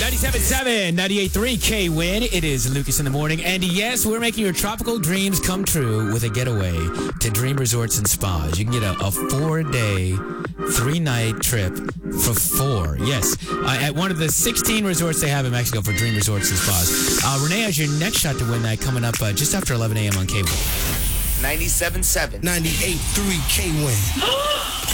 97.7, 98.3 K-Win. It is Lucas in the morning. And yes, we're making your tropical dreams come true with a getaway to Dream Resorts and Spas. You can get a 4-day, 3-night trip for 4. Yes, at one of the 16 resorts they have in Mexico for Dream Resorts and Spas. Renee has your next shot to win that coming up just after 11 a.m. on K-Win. 97.7. 98.3 K-Win.